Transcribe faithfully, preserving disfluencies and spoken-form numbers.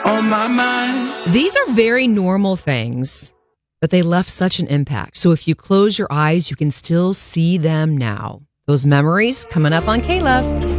on my mind. These are very normal things, but they left such an impact. So if you close your eyes, you can still see them now. Those memories coming up on K-Love.